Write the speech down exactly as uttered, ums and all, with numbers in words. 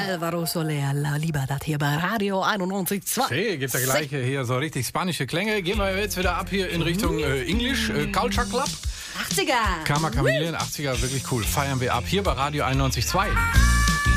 Alvaro Soler, La Libertad hier bei Radio einundneunzig Komma zwei. Hey, gibt ja gleich hier so richtig spanische Klänge. Gehen wir jetzt wieder ab hier in Richtung äh, English, äh, Culture Club. achtziger. Karma Chameleon, achtziger, wirklich cool. Feiern wir ab hier bei Radio einundneunzig Komma zwei.